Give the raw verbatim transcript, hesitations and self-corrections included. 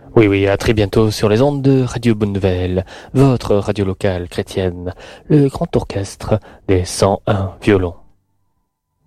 Oui, oui, à très bientôt sur les ondes de Radio Bonne Nouvelle, votre radio locale chrétienne, le grand orchestre des cent un violons.